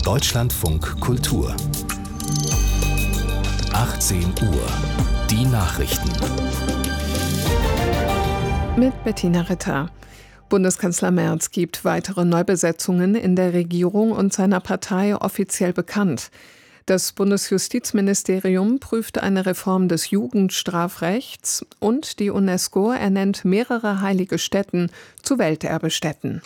Deutschlandfunk Kultur 18 Uhr. Die Nachrichten. Mit Bettina Ritter. Bundeskanzler Merz gibt weitere Neubesetzungen in der Regierung und seiner Partei offiziell bekannt. Das Bundesjustizministerium prüft eine Reform des Jugendstrafrechts und die UNESCO ernennt mehrere heilige Stätten zu Welterbestätten.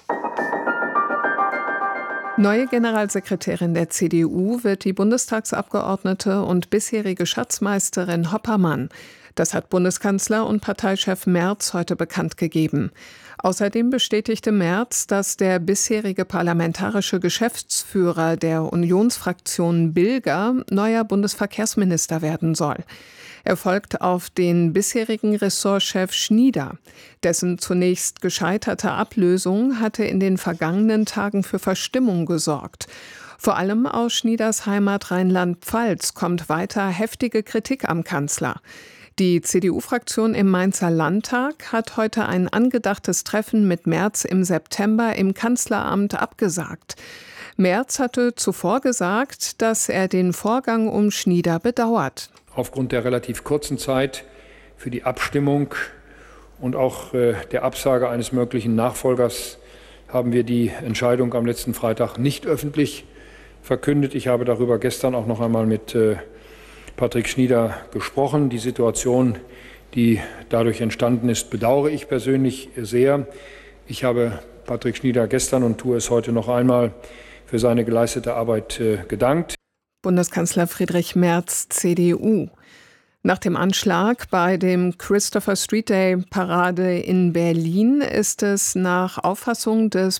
Neue Generalsekretärin der CDU wird die Bundestagsabgeordnete und bisherige Schatzmeisterin Hoppermann. Das hat Bundeskanzler und Parteichef Merz heute bekannt gegeben. Außerdem bestätigte Merz, dass der bisherige parlamentarische Geschäftsführer der Unionsfraktion Bilger neuer Bundesverkehrsminister werden soll. Er folgt auf den bisherigen Ressortchef Schnieder. Dessen zunächst gescheiterte Ablösung hatte in den vergangenen Tagen für Verstimmung gesorgt. Vor allem aus Schnieders Heimat Rheinland-Pfalz kommt weiter heftige Kritik am Kanzler. Die CDU-Fraktion im Mainzer Landtag hat heute ein angedachtes Treffen mit Merz im September im Kanzleramt abgesagt. Merz hatte zuvor gesagt, dass er den Vorgang um Schnieder bedauert. Aufgrund der relativ kurzen Zeit für die Abstimmung und auch der Absage eines möglichen Nachfolgers haben wir die Entscheidung am letzten Freitag nicht öffentlich verkündet. Ich habe darüber gestern auch noch einmal mit Patrick Schnieder gesprochen. Die Situation, die dadurch entstanden ist, bedauere ich persönlich sehr. Ich habe Patrick Schnieder gestern und tue es heute noch einmal für seine geleistete Arbeit gedankt. Bundeskanzler Friedrich Merz, CDU. Nach dem Anschlag bei dem Christopher Street Day Parade in Berlin ist es nach Auffassung des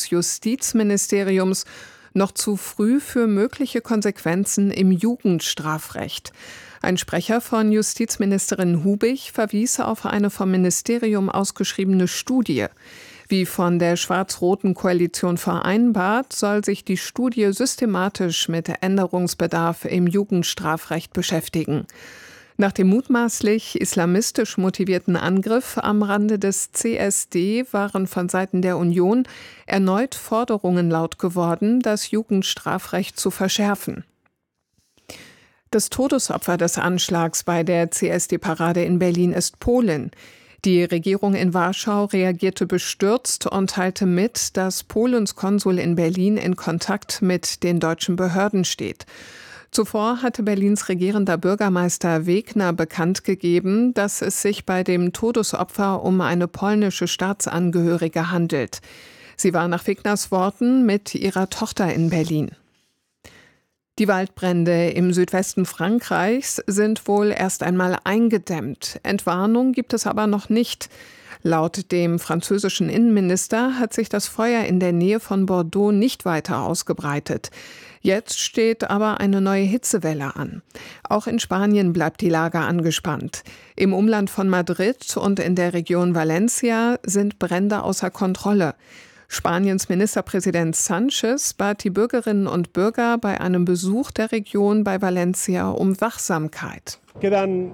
Bundesjustizministeriums noch zu früh für mögliche Konsequenzen im Jugendstrafrecht. Ein Sprecher von Justizministerin Hubig verwies auf eine vom Ministerium ausgeschriebene Studie. Wie von der schwarz-roten Koalition vereinbart, soll sich die Studie systematisch mit Änderungsbedarf im Jugendstrafrecht beschäftigen. Nach dem mutmaßlich islamistisch motivierten Angriff am Rande des CSD waren von Seiten der Union erneut Forderungen laut geworden, das Jugendstrafrecht zu verschärfen. Das Todesopfer des Anschlags bei der CSD-Parade in Berlin ist Polin. Die Regierung in Warschau reagierte bestürzt und teilte mit, dass Polens Konsul in Berlin in Kontakt mit den deutschen Behörden steht. Zuvor hatte Berlins regierender Bürgermeister Wegner bekannt gegeben, dass es sich bei dem Todesopfer um eine polnische Staatsangehörige handelt. Sie war nach Wegners Worten mit ihrer Tochter in Berlin. Die Waldbrände im Südwesten Frankreichs sind wohl erst einmal eingedämmt. Entwarnung gibt es aber noch nicht. Laut dem französischen Innenminister hat sich das Feuer in der Nähe von Bordeaux nicht weiter ausgebreitet. Jetzt steht aber eine neue Hitzewelle an. Auch in Spanien bleibt die Lage angespannt. Im Umland von Madrid und in der Region Valencia sind Brände außer Kontrolle. Spaniens Ministerpräsident Sánchez bat die Bürgerinnen und Bürger bei einem Besuch der Region bei Valencia um Wachsamkeit. Wir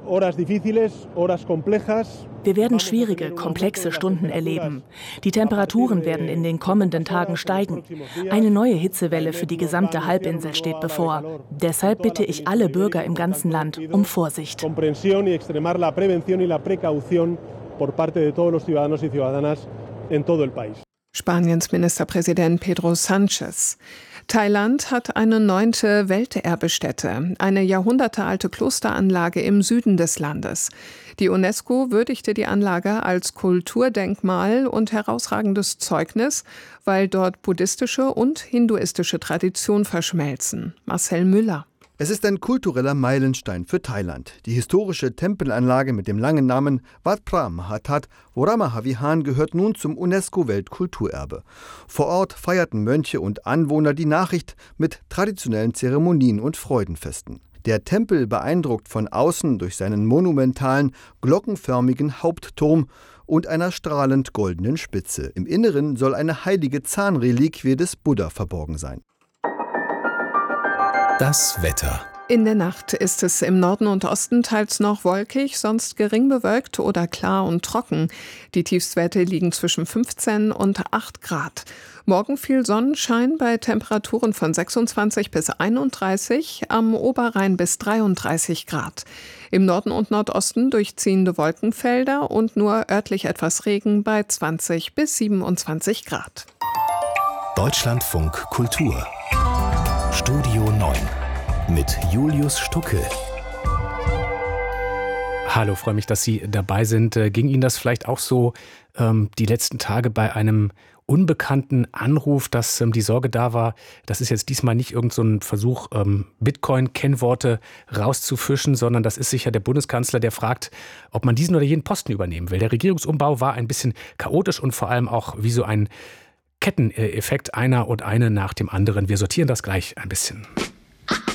werden schwierige, komplexe Stunden erleben. Die Temperaturen werden in den kommenden Tagen steigen. Eine neue Hitzewelle für die gesamte Halbinsel steht bevor. Deshalb bitte ich alle Bürger im ganzen Land um Vorsicht. Spaniens Ministerpräsident Pedro Sánchez. Thailand hat eine 9. Welterbestätte, eine jahrhundertealte Klosteranlage im Süden des Landes. Die UNESCO würdigte die Anlage als Kulturdenkmal und herausragendes Zeugnis, weil dort buddhistische und hinduistische Tradition verschmelzen. Marcel Müller. Es ist ein kultureller Meilenstein für Thailand. Die historische Tempelanlage mit dem langen Namen Wat Phra Mahathat Voramahavihan gehört nun zum UNESCO-Weltkulturerbe. Vor Ort feierten Mönche und Anwohner die Nachricht mit traditionellen Zeremonien und Freudenfesten. Der Tempel beeindruckt von außen durch seinen monumentalen, glockenförmigen Hauptturm und einer strahlend goldenen Spitze. Im Inneren soll eine heilige Zahnreliquie des Buddha verborgen sein. Das Wetter. In der Nacht ist es im Norden und Osten teils noch wolkig, sonst gering bewölkt oder klar und trocken. Die Tiefstwerte liegen zwischen 15 und 8 Grad. Morgen viel Sonnenschein bei Temperaturen von 26 bis 31, am Oberrhein bis 33 Grad. Im Norden und Nordosten durchziehende Wolkenfelder und nur örtlich etwas Regen bei 20 bis 27 Grad. Deutschlandfunk Kultur. Studio 9 mit Julius Stucke. Hallo, freue mich, dass Sie dabei sind. Ging Ihnen das vielleicht auch so die letzten Tage bei einem unbekannten Anruf, dass die Sorge da war, das ist jetzt diesmal nicht irgend so ein Versuch, Bitcoin-Kennworte rauszufischen, sondern das ist sicher der Bundeskanzler, der fragt, ob man diesen oder jenen Posten übernehmen will. Der Regierungsumbau war ein bisschen chaotisch und vor allem auch wie so ein Ketteneffekt, einer und eine nach dem anderen. Wir sortieren das gleich ein bisschen.